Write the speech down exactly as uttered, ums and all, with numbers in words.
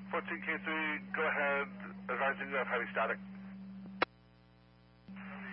fourteen K three, go ahead, advising you of heavy static.